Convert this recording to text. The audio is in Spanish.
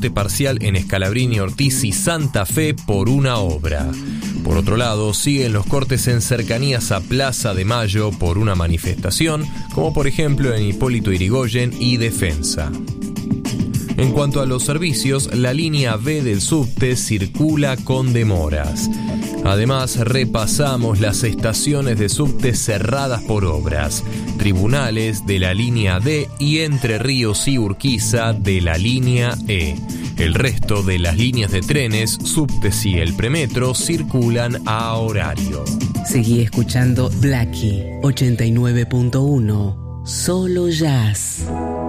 subte parcial en Scalabrini, Ortiz y Santa Fe por una obra. Por otro lado, siguen los cortes en cercanías a Plaza de Mayo por una manifestación, como por ejemplo en Hipólito Yrigoyen y Defensa. En cuanto a los servicios, la línea B del subte circula con demoras. Además, repasamos las estaciones de subte cerradas por obras, Tribunales de la línea D y Entre Ríos y Urquiza de la línea E. El resto de las líneas de trenes, subtes y el premetro circulan a horario. Seguí escuchando Blackie 89.1, solo jazz.